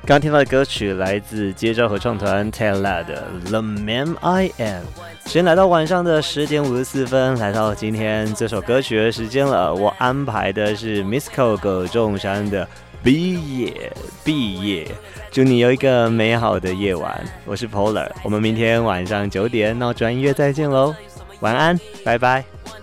刚听到的歌曲来自街招合唱团 Taylor 的 The Man I Am。时间来到晚上的10点54分，来到今天这首歌曲的时间了。我安排的是 Misco 葛仲山的毕业，祝你有一个美好的夜晚。我是 Polar， 我们明天晚上9点闹转音乐再见喽，晚安，拜拜。